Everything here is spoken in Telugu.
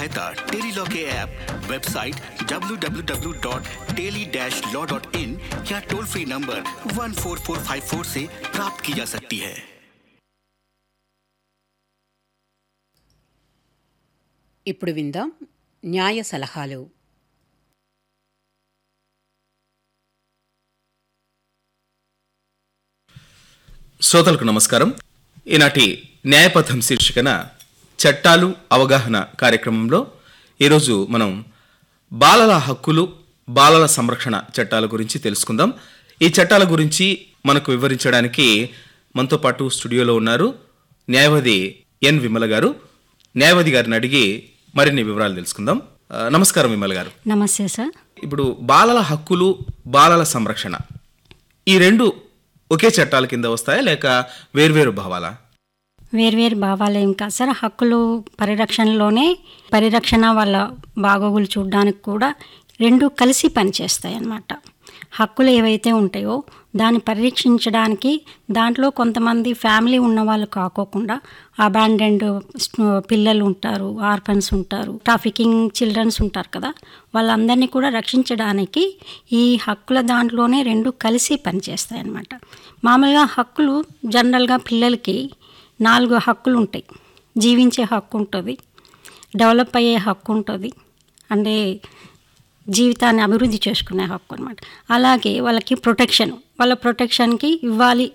सहायता टेली लॉ के ऐप, वेबसाइट www.teli-law.in या टोल फ्री नंबर 14454 से प्राप्त की जा सकती है। ఇప్పుడు విందాం న్యాయ సలహాలు. శ్రోతలకు నమస్కారం. ఈనాటి న్యాయపథం శీర్షికన చట్టాలు అవగాహన కార్యక్రమంలో ఈరోజు మనం బాలల హక్కులు, బాలల సంరక్షణ చట్టాల గురించి తెలుసుకుందాం. ఈ చట్టాల గురించి మనకు వివరించడానికి మనతో పాటు స్టూడియోలో ఉన్నారు న్యాయవాది ఎన్ విమల గారు. న్యాయవాది గారిని అడిగి మరిన్ని వివరాలు తెలుసుకుందాం. నమస్కారం విమల గారు. నమస్తే సార్. ఇప్పుడు బాలల హక్కులు, బాలల సంరక్షణ ఈ రెండు ఒకే చట్టాల కింద వస్తాయా లేక వేర్వేరు భావాలా? వేర్వేరు భావాలేం కాదు సార్. హక్కులు పరిరక్షణలోనే పరిరక్షణ వాళ్ళ బాగోగులు చూడడానికి కూడా రెండు కలిసి పనిచేస్తాయి అన్నమాట. హక్కులు ఏవైతే ఉంటాయో దాన్ని పరిరక్షించడానికి దాంట్లో కొంతమంది ఫ్యామిలీ ఉన్న వాళ్ళు కాకోకుండా అబాండెండ్ పిల్లలు ఉంటారు, ఆర్ఫన్స్ ఉంటారు, ట్రాఫికింగ్ చిల్డ్రన్స్ ఉంటారు కదా, వాళ్ళందరినీ కూడా రక్షించడానికి ఈ హక్కుల దాంట్లోనే రెండు కలిసి పనిచేస్తాయి అన్నమాట. మామూలుగా హక్కులు జనరల్గా పిల్లలకి 4 హక్కులు ఉంటాయి. జీవించే హక్కు ఉంటుంది, డెవలప్ అయ్యే హక్కు ఉంటుంది, అంటే జీవితాన్ని అభివృద్ధి చేసుకునే హక్కు అనమాట. అలాగే వాళ్ళకి ప్రొటెక్షన్, వాళ్ళ ప్రొటెక్షన్కి ఇవ్వాలి